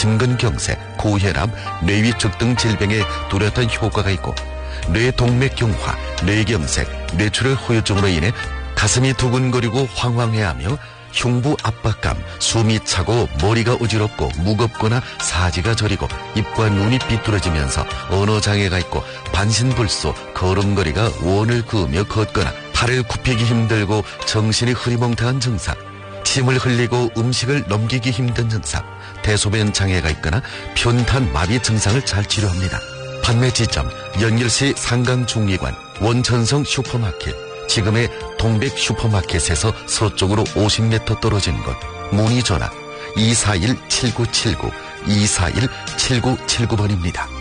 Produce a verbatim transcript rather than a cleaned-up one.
심근경색, 고혈압, 뇌위축 등 질병에 뚜렷한 효과가 있고 뇌동맥경화, 뇌경색, 뇌출혈 후유증으로 인해 가슴이 두근거리고 황황해하며 흉부 압박감, 숨이 차고 머리가 어지럽고 무겁거나 사지가 저리고 입과 눈이 삐뚤어지면서 언어장애가 있고 반신불수, 걸음걸이가 원을 그으며 걷거나 팔을 굽히기 힘들고 정신이 흐리멍텅한 증상, 침을 흘리고 음식을 넘기기 힘든 증상, 대소변 장애가 있거나 편탄 마비 증상을 잘 치료합니다. 판매 지점 연길시 상강중리관 원천성 슈퍼마켓, 지금의 동백 슈퍼마켓에서 서쪽으로 오십 미터 떨어진 곳. 문의 전화 이사일 칠구칠구 이사일 칠구칠구 번입니다.